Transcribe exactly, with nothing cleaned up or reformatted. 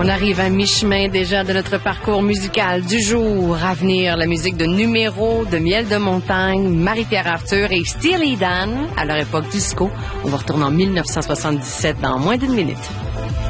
On arrive à mi-chemin déjà de notre parcours musical du jour. À venir, la musique de Numéro, de Miel de Montagne, Marie-Pierre Arthur et Steely Dan à leur époque disco. On va retourner en mille neuf cent soixante-dix-sept dans moins d'une minute.